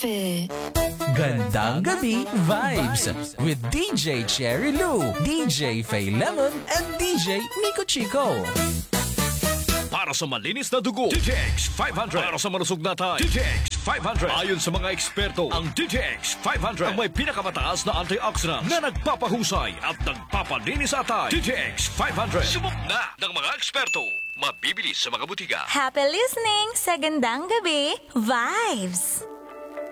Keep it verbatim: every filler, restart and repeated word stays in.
Outfit. Gandang Gabi Vibes with D J Cherry Lou, D J Faye Lemon, and D J Nico Chico. Para sa malinis na dugo, D T X five hundred. Para sa malusog na tayo, D T X five hundred. Ayon sa mga eksperto, ang D T X five hundred ang may pinakamataas na antioxidants na nagpapahusay at nagpapalinis sa atay. D T X five hundred. Subok na ng mga eksperto. Mabibili sa mga butika. Happy listening sa Gandang Gabi Vibes!